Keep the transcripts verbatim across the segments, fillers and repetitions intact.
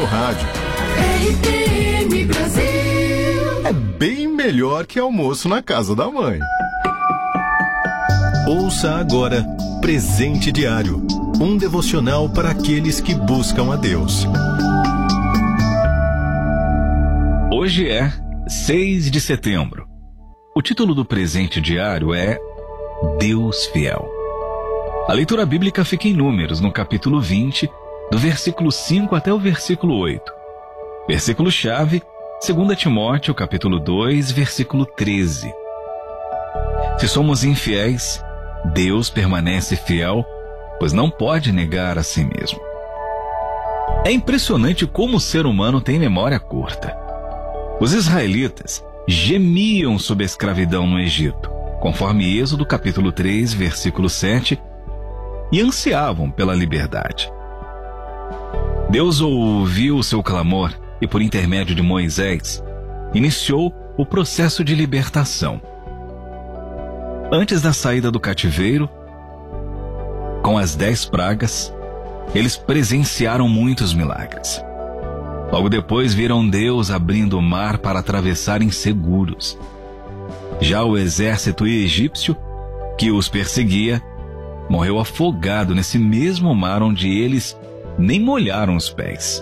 rádio. R T M Brasil. É bem melhor que almoço na casa da mãe. Ouça agora Presente Diário, um devocional para aqueles que buscam a Deus. Hoje é seis de setembro. O título do Presente Diário é Deus Fiel. A leitura bíblica fica em Números, no capítulo vinte, do versículo cinco até o versículo oito. Versículo-chave, dois Timóteo, capítulo dois, versículo treze. Se somos infiéis, Deus permanece fiel, pois não pode negar a si mesmo. É impressionante como o ser humano tem memória curta. Os israelitas gemiam sob a escravidão no Egito, conforme Êxodo capítulo três, versículo sete, e ansiavam pela liberdade. Deus ouviu o seu clamor e, por intermédio de Moisés, iniciou o processo de libertação. Antes da saída do cativeiro, com as dez pragas, eles presenciaram muitos milagres. Logo depois viram Deus abrindo o mar para atravessarem seguros. Já o exército egípcio, que os perseguia, morreu afogado nesse mesmo mar onde eles nem molharam os pés.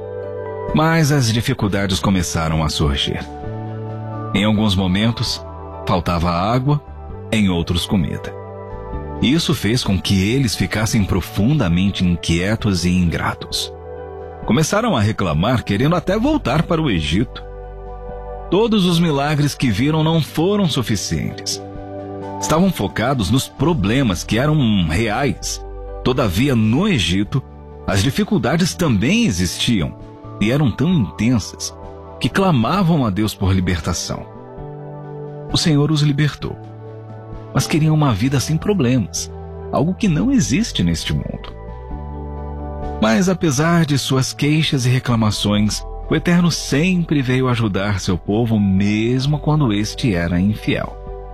Mas as dificuldades começaram a surgir. Em alguns momentos, faltava água, em outros comida. Isso fez com que eles ficassem profundamente inquietos e ingratos. Começaram a reclamar, querendo até voltar para o Egito. Todos os milagres que viram não foram suficientes. Estavam focados nos problemas que eram reais. Todavia, no Egito, as dificuldades também existiam e eram tão intensas que clamavam a Deus por libertação. O Senhor os libertou, mas queriam uma vida sem problemas, algo que não existe neste mundo. Mas apesar de suas queixas e reclamações, o Eterno sempre veio ajudar seu povo, mesmo quando este era infiel.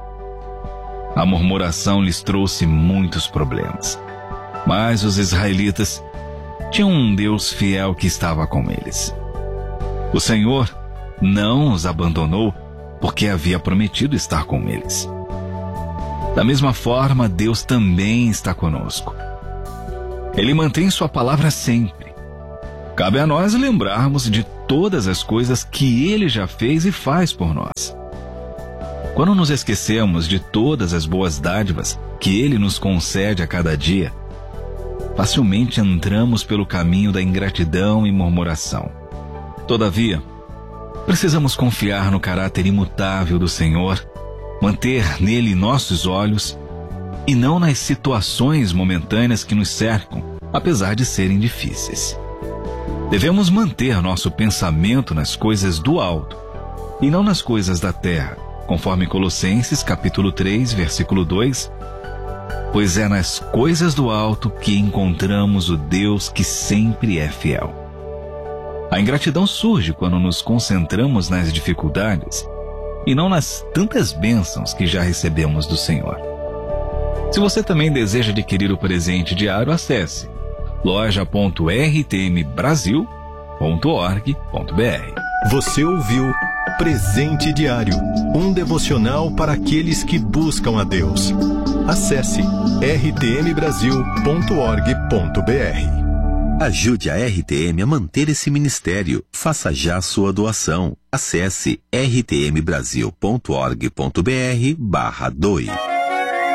A murmuração lhes trouxe muitos problemas, mas os israelitas tinham um Deus fiel que estava com eles. O Senhor não os abandonou porque havia prometido estar com eles. Da mesma forma, Deus também está conosco. Ele mantém sua palavra sempre. Cabe a nós lembrarmos de todas as coisas que Ele já fez e faz por nós. Quando nos esquecemos de todas as boas dádivas que Ele nos concede a cada dia, facilmente entramos pelo caminho da ingratidão e murmuração. Todavia, precisamos confiar no caráter imutável do Senhor, manter nele nossos olhos e não nas situações momentâneas que nos cercam, apesar de serem difíceis. Devemos manter nosso pensamento nas coisas do alto e não nas coisas da terra, conforme Colossenses capítulo três, versículo dois, pois é nas coisas do alto que encontramos o Deus que sempre é fiel. A ingratidão surge quando nos concentramos nas dificuldades e não nas tantas bênçãos que já recebemos do Senhor. Se você também deseja adquirir o presente diário, acesse loja ponto r t m brasil ponto org ponto b r. Você ouviu Presente Diário, um devocional para aqueles que buscam a Deus. Acesse r t m brasil ponto org ponto b r. Ajude a R T M a manter esse ministério. Faça já sua doação. Acesse r t m brasil ponto org ponto b r barra doe.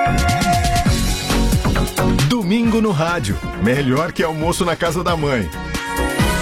Domingo no rádio, melhor que almoço na casa da mãe.